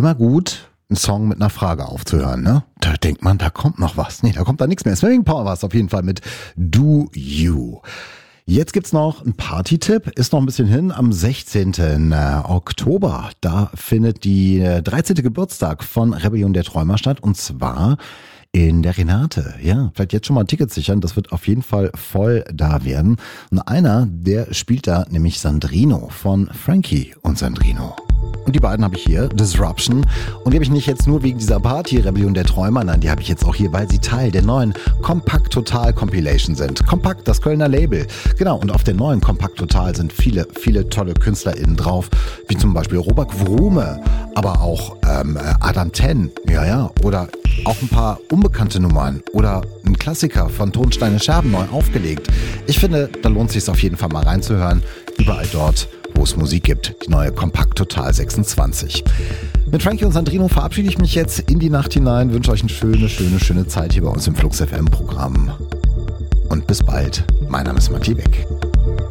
immer gut, einen Song mit einer Frage aufzuhören, ne? Da denkt man, da kommt noch was. Nee, da kommt da nichts mehr. Swimming Power war es auf jeden Fall mit Do You. Jetzt gibt's noch einen Party-Tipp, ist noch ein bisschen hin, am 16. Oktober. Da findet die 13. Geburtstag von Rebellion der Träumer statt, und zwar in der Renate. Ja, vielleicht jetzt schon mal Tickets sichern, das wird auf jeden Fall voll da werden. Und einer, der spielt da nämlich Sandrino von Frankie und Sandrino. Und die beiden habe ich hier, Disruption. Und die habe ich nicht jetzt nur wegen dieser Party, Rebellion der Träumer, nein, die habe ich jetzt auch hier, weil sie Teil der neuen Kompakt Total Compilation sind. Kompakt, das Kölner Label. Genau, und auf der neuen Kompakt Total sind viele, viele tolle KünstlerInnen drauf, wie zum Beispiel Robert Wrume, aber auch Adam Ten, ja, oder auch ein paar unbekannte Nummern oder ein Klassiker von Tonsteine Scherben neu aufgelegt. Ich finde, da lohnt es sich auf jeden Fall mal reinzuhören. Überall dort, wo es Musik gibt. Die neue Kompakt Total 26. Mit Frankie und Sandrino verabschiede ich mich jetzt in die Nacht hinein. Wünsche euch eine schöne Zeit hier bei uns im Flux FM Programm. Und bis bald. Mein Name ist Matti Beck.